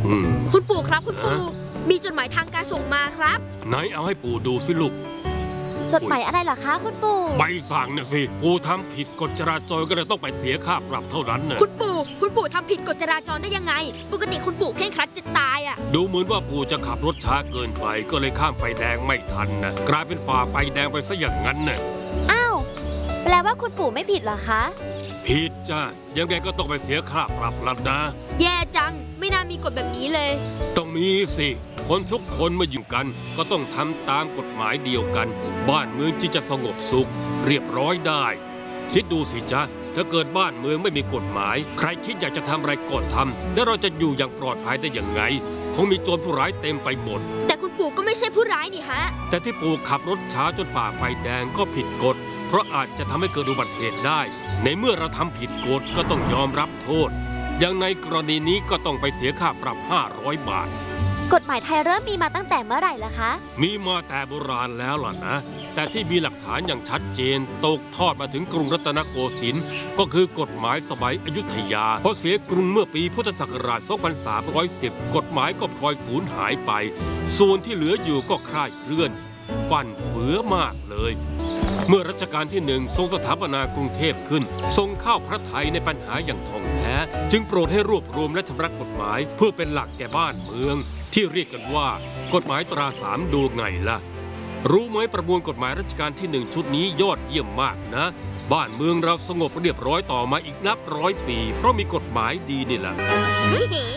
คุณปู่ครับคุณปู่มีจดหมายทางการส่งมาครับไหนเอาให้ปู่ดูสิลูกจดหมายอะไรล่ะคะคุณปู่ใบสั่งน่ะสิปู่ทำผิดกฎจราจรก็เลยต้องไปเสียค่าปรับเท่านั้นน่ะคุณปู่ทำผิดกฎจราจรได้ยังไงปกติคุณปู่เคร่งครัดจะตายอ่ะดูเหมือนว่าปู่จะขับรถช้าเกินไปก็เลยข้ามไฟแดงไม่ทันนะกลายเป็นฝ่าไฟแดงไปซะอย่างนั้นน่ะอ้าวแปลว่าคุณปู่ไม่ผิดเหรอคะผิดจ้ะยังไงก็ต้องไปเสียค่าปรับแล้วนะแย่จังไม่น่ามีกฎแบบนี้เลยต้องมีสิคนทุกคนมาอยู่กันก็ต้องทำตามกฎหมายเดียวกันบ้านเมืองจึงจะสงบสุขเรียบร้อยได้คิดดูสิจ๊ะถ้าเกิดบ้านเมืองไม่มีกฎหมายใครคิดอยากจะทำอะไรก็ทำแล้วเราจะอยู่อย่างปลอดภัยได้อย่างไงคงมีโจรผู้ร้ายเต็มไปหมดแต่คุณปู่ก็ไม่ใช่ผู้ร้ายนี่ฮะแต่ที่ปู่ขับรถช้าจนฝ่าไฟแดงก็ผิดกฎเพราะอาจจะทำให้เกิดอุบัติเหตุได้ในเมื่อเราทำผิดกฎก็ต้องยอมรับโทษอย่างในกรณีนี้ก็ต้องไปเสียค่าปรับ500 บาทกฎหมายไทยเริ่มมีมาตั้งแต่เมื่อไหร่ล่ะคะมีมาแต่โบราณแล้วล่ะนะแต่ที่มีหลักฐานอย่างชัดเจนตกทอดมาถึงกรุงรัตนโกสินทร์ก็คือกฎหมายสมัยอยุธยาพอเสียกรุงเมื่อปีพุทธศักราช 2310 กฎหมายก็พลอยสูญหายไปส่วนที่เหลืออยู่ก็คลาดเคลื่อนฟั่นเฟือมากเลยเมื่อรัชกาลที่1ทรงสถาปนากรุงเทพขึ้นทรงเข้าพระทัยในปัญหาอย่างท่องแท้จึงโปรดให้รวบรวมและชำระกฎหมายเพื่อเป็นหลักแก่บ้านเมืองที่เรียกกันว่ากฎหมายตรา3ดูไงล่ะรู้ไหมประมวลกฎหมายรัชกาลที่1ชุดนี้ยอดเยี่ยมมากนะบ้านเมืองเราสงบเรียบร้อยต่อมาอีกนับร้อยปีเพราะมีกฎหมายดีนี่แหละ